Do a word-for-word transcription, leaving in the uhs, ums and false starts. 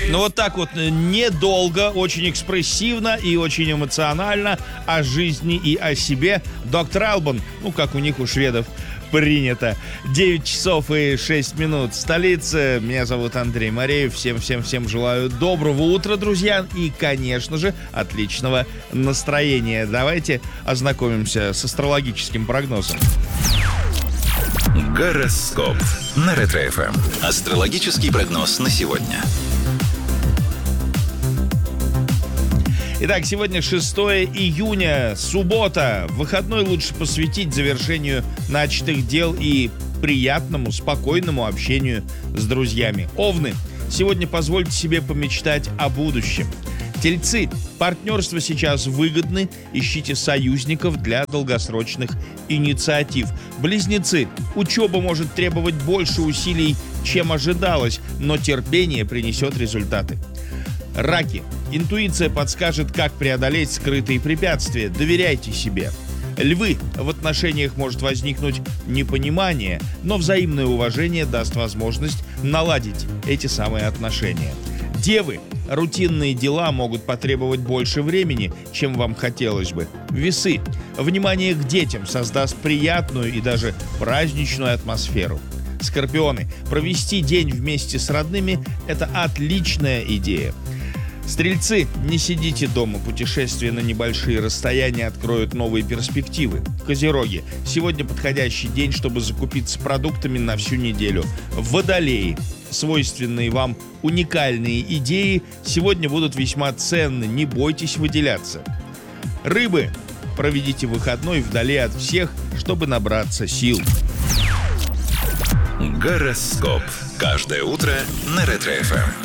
Ну вот так вот, недолго, очень экспрессивно и очень эмоционально о жизни и о себе. Доктор Албан, ну как у них, у шведов принято. девять часов и шесть минут в столице. Меня зовут Андрей Мареев. Всем-всем-всем желаю доброго утра, друзья. И, конечно же, отличного настроения. Давайте ознакомимся с астрологическим прогнозом. Гороскоп на Ретро-эф эм. Астрологический прогноз на сегодня. Итак, сегодня шестое июня, суббота. Выходной лучше посвятить завершению начатых дел и приятному, спокойному общению с друзьями. Овны, сегодня позвольте себе помечтать о будущем. Тельцы, партнерства сейчас выгодны, ищите союзников для долгосрочных инициатив. Близнецы, учеба может требовать больше усилий, чем ожидалось, но терпение принесет результаты. Раки, интуиция подскажет, как преодолеть скрытые препятствия, доверяйте себе. Львы, в отношениях может возникнуть непонимание, но взаимное уважение даст возможность наладить эти самые отношения. Девы, рутинные дела могут потребовать больше времени, чем вам хотелось бы. Весы, внимание к детям создаст приятную и даже праздничную атмосферу. Скорпионы, провести день вместе с родными – это отличная идея. Стрельцы, не сидите дома, путешествия на небольшие расстояния откроют новые перспективы. Козероги, сегодня подходящий день, чтобы закупиться продуктами на всю неделю. Водолеи, свойственные вам уникальные идеи сегодня будут весьма ценны, не бойтесь выделяться. Рыбы, проведите выходной вдали от всех, чтобы набраться сил. Гороскоп. Каждое утро на Ретро-эф эм.